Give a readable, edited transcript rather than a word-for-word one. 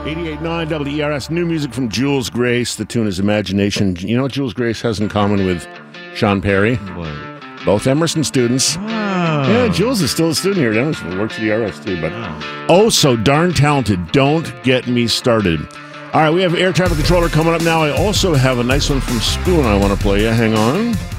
88.9 WERS, new music from Jules Grace. The tune is Imagination. You know what Jules Grace has in common with Sean Perry? What? Both Emerson students. Oh. Yeah, Jules is still a student here at Emerson. He works at the ERS too, but oh, so darn talented. Don't get me started. All right, we have air traffic controller coming up now. I also have a nice one from Spoon I want to play you. Hang on.